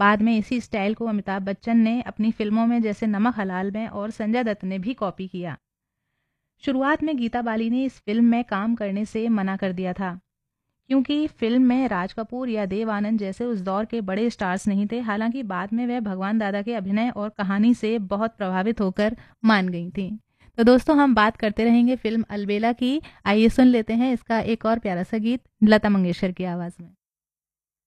बाद में इसी स्टाइल को अमिताभ बच्चन ने अपनी फिल्मों में जैसे नमक हलाल में और संजय दत्त ने भी कॉपी किया। शुरुआत में गीता बाली ने इस फिल्म में काम करने से मना कर दिया था, क्योंकि फिल्म में राज कपूर या देव आनंद जैसे उस दौर के बड़े स्टार्स नहीं थे। हालांकि बाद में वह भगवान दादा के अभिनय और कहानी से बहुत प्रभावित होकर मान गई थी। तो दोस्तों, हम बात करते रहेंगे फिल्म अलबेला की। आइए सुन लेते हैं इसका एक और प्यारा सा गीत लता मंगेशकर की आवाज में।